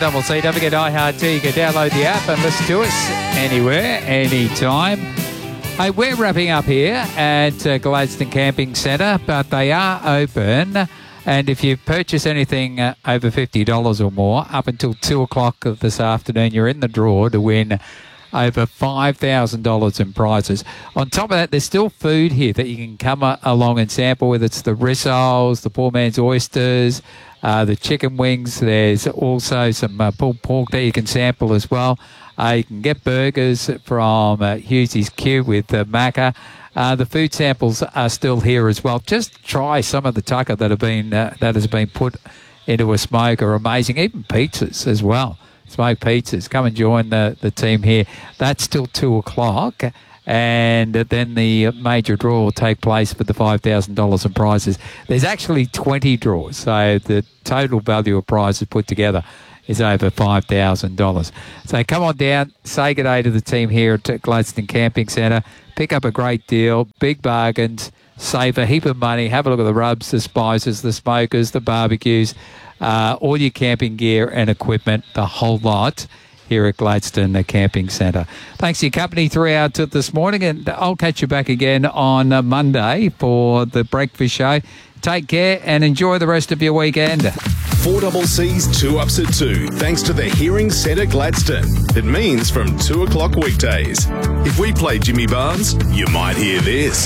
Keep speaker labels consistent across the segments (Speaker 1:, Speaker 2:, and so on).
Speaker 1: 4CC. Don't forget iHeart. You can download the app and listen to us anywhere, anytime. Hey, we're wrapping up here at Gladstone Camping Centre, but they are open. And if you purchase anything over $50 or more, up until 2 o'clock of this afternoon, you're in the draw to win over $5,000 in prizes. On top of that, there's still food here that you can come along and sample, whether it's the rissoles, the poor man's oysters, the chicken wings. There's also some pulled pork that you can sample as well. You can get burgers from Hughesy's Q with Macca. The food samples are still here as well. Just try some of the tucker that has been put into a smoke are amazing. Even pizzas as well. Smoked pizzas. Come and join the team here. That's till 2 o'clock. And then the major draw will take place for the $5,000 in prizes. There's actually 20 draws, so the total value of prizes put together is over $5,000. So come on down, say good day to the team here at Gladstone Camping Centre. Pick up a great deal, big bargains, save a heap of money. Have a look at the rubs, the spices, the smokers, the barbecues, all your camping gear and equipment, the whole lot here at Gladstone Camping Centre. Thanks for your company 3 hours this morning, and I'll catch you back again on Monday for the breakfast show. Take care and enjoy the rest of your weekend.
Speaker 2: 4CC's 2 Ups at 2, thanks to the Hearing Centre Gladstone. It means from 2 o'clock weekdays. If we play Jimmy Barnes, you might hear this.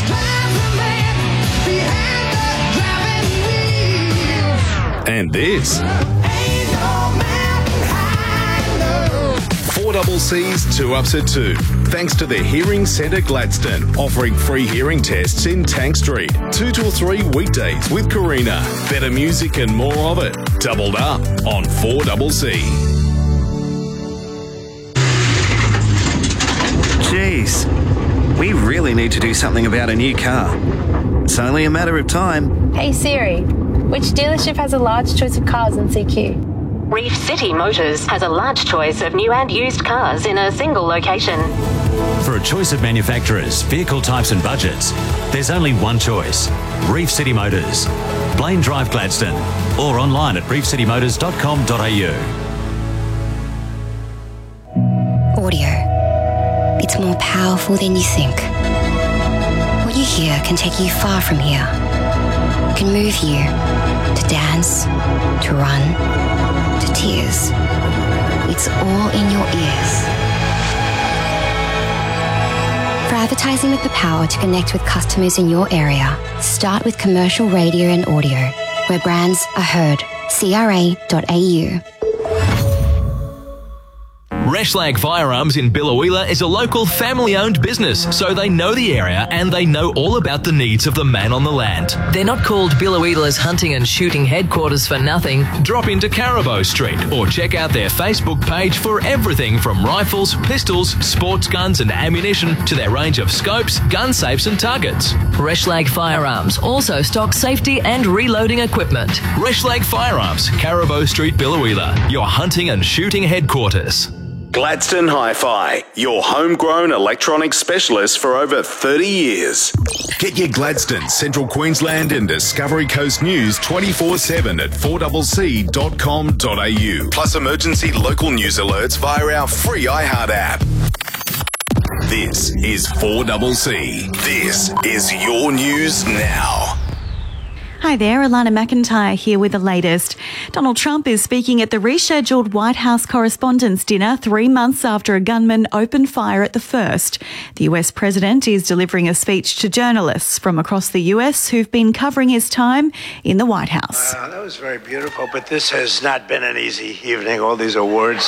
Speaker 2: And this. 4CC's 2 Ups at 2, thanks to the Hearing Centre Gladstone, offering free hearing tests in Tank Street. 2 till 3 weekdays with Karina. Better music and more of it. Doubled up on 4CC.
Speaker 3: Jeez, we really need to do something about a new car. It's only a matter of time.
Speaker 4: Hey Siri, which dealership has a large choice of cars in CQ?
Speaker 5: Reef City Motors has a large choice of new and used cars in a single location.
Speaker 6: For a choice of manufacturers, vehicle types and budgets, there's only one choice. Reef City Motors. Blaine Drive, Gladstone. Or online at reefcitymotors.com.au.
Speaker 7: Audio. It's more powerful than you think. What you hear can take you far from here. It can move you to dance, to run, to tears. It's all in your ears. For advertising with the power to connect with customers in your area, start with commercial radio and audio, where brands are heard. CRA.au.
Speaker 8: Reshlag Firearms in Biloela is a local family-owned business, so they know the area and they know all about the needs of the man on the land.
Speaker 9: They're not called Biloela's hunting and shooting headquarters for nothing.
Speaker 8: Drop into Carabo Street or check out their Facebook page for everything from rifles, pistols, sports guns and ammunition to their range of scopes, gun safes and targets.
Speaker 9: Reshlag Firearms also stocks safety and reloading equipment.
Speaker 8: Reshlag Firearms, Carabo Street, Biloela, your hunting and shooting headquarters.
Speaker 2: Gladstone Hi-Fi, your homegrown electronics specialist for over 30 years. Get your Gladstone, Central Queensland and Discovery Coast news 24/7 at 4CC.com.au. Plus emergency local news alerts via our free iHeart app. This is 4CC. This is your news now.
Speaker 10: Hi there, Alana McIntyre here with the latest. Donald Trump is speaking at the rescheduled White House Correspondents' Dinner 3 months after a gunman opened fire at the first. The US president is delivering a speech to journalists from across the US who've been covering his time in the White House.
Speaker 11: That was very beautiful, but this has not been an easy evening, all these awards.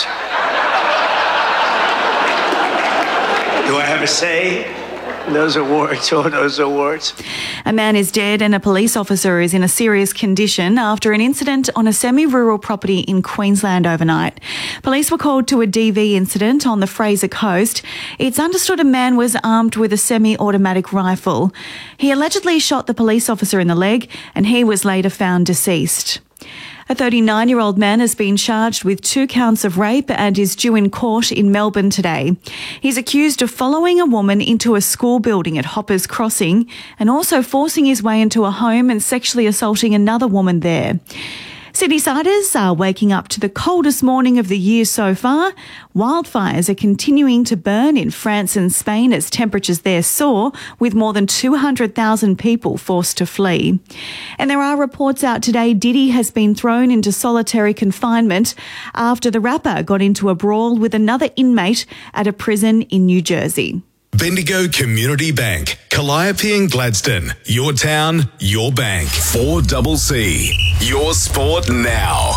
Speaker 11: Do I have a say? Those awards, all those awards.
Speaker 10: A man is dead and a police officer is in a serious condition after an incident on a semi-rural property in Queensland overnight. Police were called to a DV incident on the Fraser Coast. It's understood a man was armed with a semi-automatic rifle. He allegedly shot the police officer in the leg and he was later found deceased. A 39-year-old man has been charged with 2 counts of rape and is due in court in Melbourne today. He's accused of following a woman into a school building at Hoppers Crossing and also forcing his way into a home and sexually assaulting another woman there. Sydney siders are waking up to the coldest morning of the year so far. Wildfires are continuing to burn in France and Spain as temperatures there soar, with more than 200,000 people forced to flee. And there are reports out today Diddy has been thrown into solitary confinement after the rapper got into a brawl with another inmate at a prison in New Jersey.
Speaker 2: Bendigo Community Bank, Calliope and Gladstone. Your town, your bank. 4CC. Your sport now.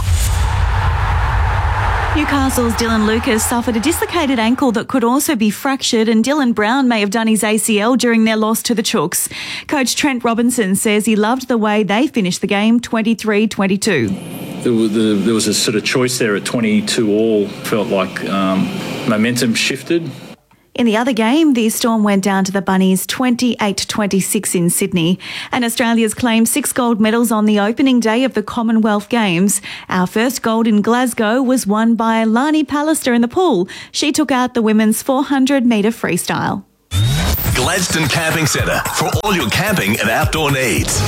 Speaker 10: Newcastle's Dylan Lucas suffered a dislocated ankle that could also be fractured, and Dylan Brown may have done his ACL during their loss to the Chooks. Coach Trent Robinson says he loved the way they finished the game 23-22.
Speaker 12: There was a sort of choice there at 22-all. Felt like momentum shifted.
Speaker 10: In the other game, the Storm went down to the Bunnies 28-26 in Sydney, and Australia's claimed 6 gold medals on the opening day of the Commonwealth Games. Our first gold in Glasgow was won by Lani Pallister in the pool. She took out the women's 400-metre freestyle.
Speaker 2: Gladstone Camping Centre for all your camping and outdoor needs.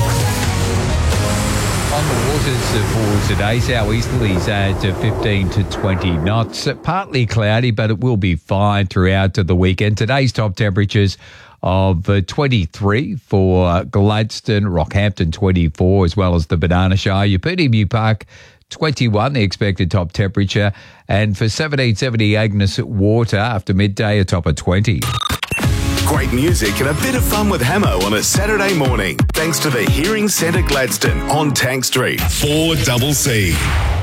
Speaker 1: On the waters for today, southeasterlies at 15 to 20 knots. Partly cloudy, but it will be fine throughout the weekend. Today's top temperatures of 23 for Gladstone, Rockhampton 24, as well as the Banana Shire. Emu Park 21, the expected top temperature. And for 1770 Agnes Water, after midday, a top of 20.
Speaker 2: Great music and a bit of fun with Hamo on a Saturday morning. Thanks to the Hearing Centre Gladstone on Tank Street. 4CC.